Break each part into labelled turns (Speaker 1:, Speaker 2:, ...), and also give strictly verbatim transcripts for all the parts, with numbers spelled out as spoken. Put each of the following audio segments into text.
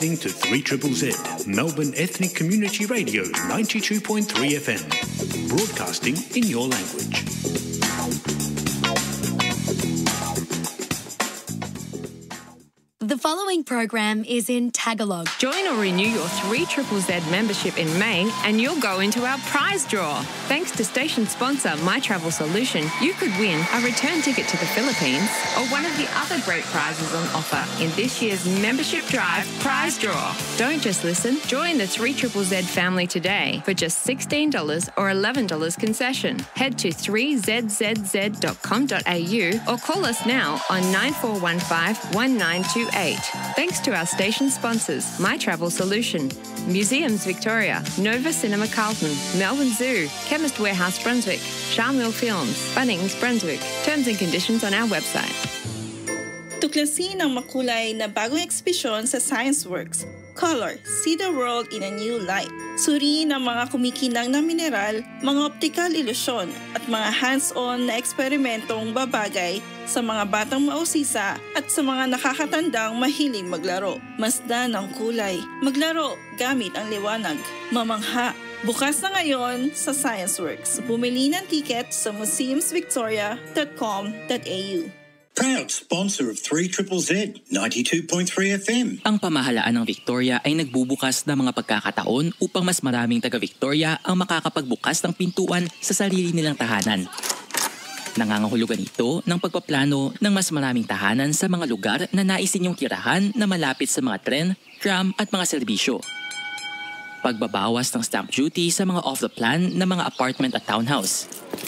Speaker 1: To three Triple Z, Melbourne Ethnic Community Radio, ninety-two point three F M, broadcasting in your language.
Speaker 2: The following program is in Tagalog.
Speaker 3: Join or renew your three Triple Z membership in May and you'll go into our prize draw. Thanks to station sponsor My Travel Solution, you could win a return ticket to the Philippines or one of the other great prizes on offer in this year's Membership Drive prize draw. Don't just listen, join the three Triple Z family today for just sixteen dollars or eleven dollars concession. Head to three z z z dot com dot a u or call us now on nine four one five, one nine two eight. Thanks to our station sponsors, My Travel Solution, Museums Victoria, Nova Cinema Carlton, Melbourne Zoo, Chemist Warehouse Brunswick, Charmel Films, Bunnings Brunswick. Terms and conditions on our website.
Speaker 4: Tuklasin ang makulay na bagong ekspedisyon sa ScienceWorks. Color, see the world in a new light. Suriin ang mga kumikinang na mineral, mga optical ilusyon at mga hands-on na eksperimentong babagay sa mga batang mausisa at sa mga nakakatandang mahiling maglaro. Masdan ang kulay. Maglaro gamit ang liwanag. Mamangha. Bukas na ngayon sa ScienceWorks. Bumili ng tiket sa museums victoria dot com dot a u.
Speaker 5: Proud sponsor of three Triple Z, ninety-two point three F M.
Speaker 6: Ang pamahalaan ng Victoria ay nagbubukas ng mga pagkakataon upang mas maraming taga-Victoria ang makakapagbukas ng pintuan sa sarili nilang tahanan. Nangangahulugan ito ng pagpaplano ng mas maraming tahanan sa mga lugar na nais ninyong tirahan na malapit sa mga tren, tram at mga serbisyo. Pagbabawas ng stamp duty sa mga off-the-plan na mga apartment at townhouse.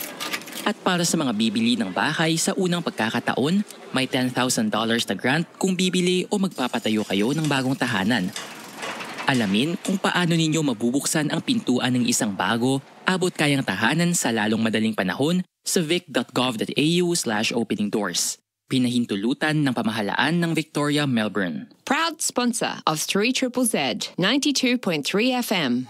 Speaker 6: At para sa mga bibili ng bahay sa unang pagkakataon, may ten thousand dollars na grant kung bibili o magpapatayo kayo ng bagong tahanan. Alamin kung paano ninyo mabubuksan ang pintuan ng isang bago, abot kayang tahanan sa lalong madaling panahon sa vic dot gov dot a u slash opening doors. Pinahintulutan ng pamahalaan ng Victoria, Melbourne.
Speaker 3: Proud sponsor of three Triple Z, ninety-two point three F M.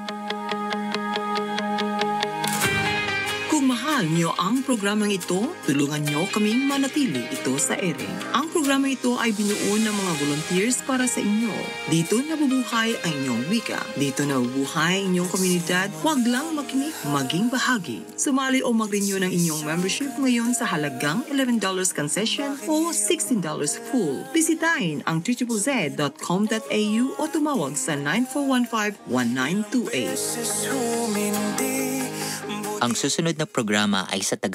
Speaker 7: Mahal niyo ang programang ito, tulungan niyo kaming manatili ito sa ere. Ang programang ito ay binuo ng mga volunteers para sa inyo. Dito nabubuhay ang inyong wika. Dito nabubuhay ang inyong komunidad. Huwag lang makinig, maging bahagi. Sumali o mag-renew ng inyong membership ngayon sa halagang eleven dollars concession o sixteen dollars full. Bisitahin ang three z z dot com dot a u o tumawag sa nine four one five, one nine two eight.
Speaker 8: Ang susunod na programa ay sa Tagalog.